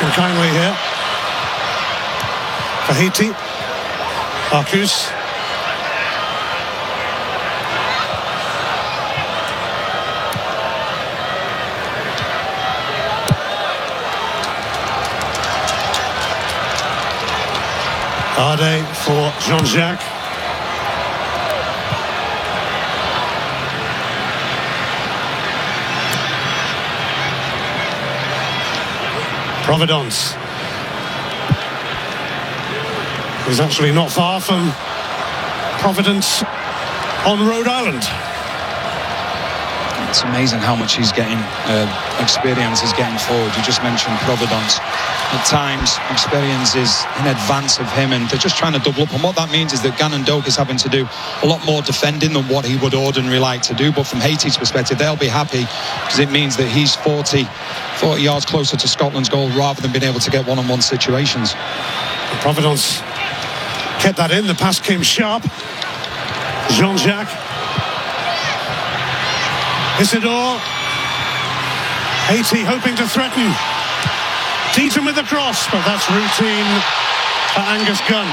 taken kindly here. For Haiti. Arcus. Ade for Jean-Jacques. Providence. He's actually not far from Providence on Rhode Island. It's amazing how much he's getting experience he's getting forward. You just mentioned Providence. At times, experience is in advance of him, and they're just trying to double up. And what that means is that Gannon Doak is having to do a lot more defending than what he would ordinarily like to do. But from Haiti's perspective, they'll be happy because it means that he's 40 yards closer to Scotland's goal rather than being able to get one-on-one situations. Providence kept that in. The pass came sharp. Jean-Jacques. Isidore. Haiti hoping to threaten. Deaton with the cross, but that's routine for Angus Gunn.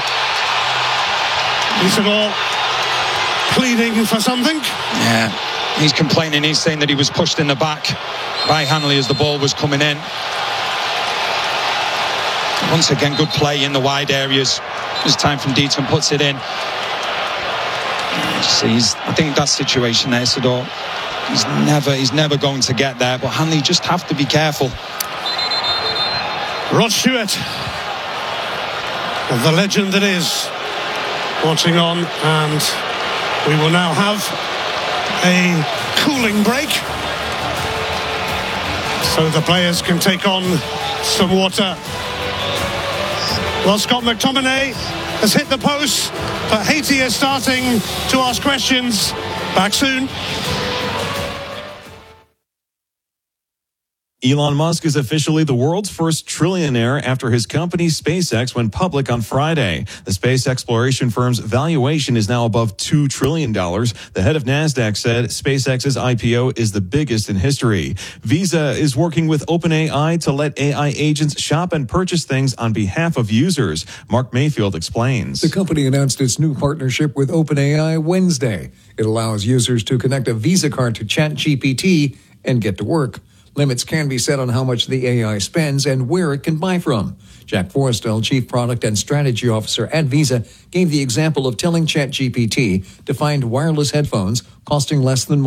Isidore pleading for something. Yeah, he's complaining. He's saying that he was pushed in the back by Hanley as the ball was coming in. Once again, good play in the wide areas. This time from Deaton, puts it in. I think that situation there, Isidore, he's never going to get there, but Hanley just have to be careful. Rod Stewart, the legend that is, watching on, and we will now have a cooling break so the players can take on some water. Well, Scott McTominay has hit the post, but Haiti is starting to ask questions. Back soon. Elon Musk is officially the world's first trillionaire after his company SpaceX went public on Friday. The space exploration firm's valuation is now above $2 trillion. The head of NASDAQ said SpaceX's IPO is the biggest in history. Visa is working with OpenAI to let AI agents shop and purchase things on behalf of users. Mark Mayfield explains. The company announced its new partnership with OpenAI Wednesday. It allows users to connect a Visa card to ChatGPT and get to work. Limits can be set on how much the AI spends and where it can buy from. Jack Forrestal, Chief Product and Strategy Officer at Visa, gave the example of telling ChatGPT to find wireless headphones costing less than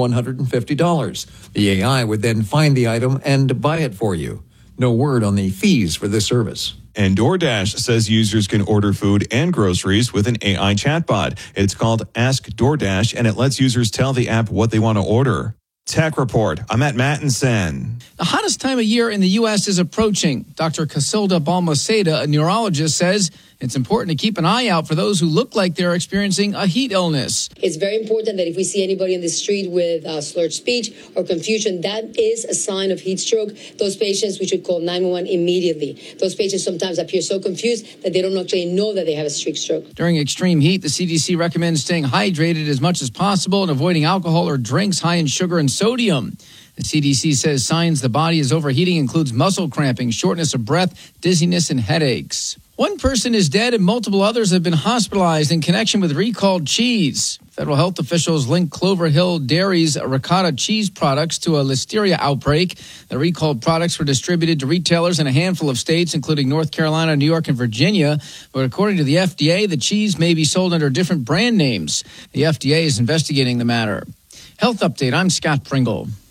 $150. The AI would then find the item and buy it for you. No word on the fees for this service. And DoorDash says users can order food and groceries with an AI chatbot. It's called Ask DoorDash, and it lets users tell the app what they want to order. Tech Report. I'm at Mattinson. The hottest time of year in the U.S. is approaching. Dr. Casilda Balmaceda, a neurologist, says it's important to keep an eye out for those who look like they're experiencing a heat illness. It's very important that if we see anybody in the street with slurred speech or confusion, that is a sign of heat stroke. Those patients, we should call 911 immediately. Those patients sometimes appear so confused that they don't actually know that they have a stroke. During extreme heat, the CDC recommends staying hydrated as much as possible and avoiding alcohol or drinks high in sugar and sodium. The CDC says signs the body is overheating includes muscle cramping, shortness of breath, dizziness, and headaches. One person is dead and multiple others have been hospitalized in connection with recalled cheese. Federal health officials linked Clover Hill Dairy's ricotta cheese products to a listeria outbreak. The recalled products were distributed to retailers in a handful of states, including North Carolina, New York, and Virginia. But according to the FDA, the cheese may be sold under different brand names. The FDA is investigating the matter. Health Update, I'm Scott Pringle.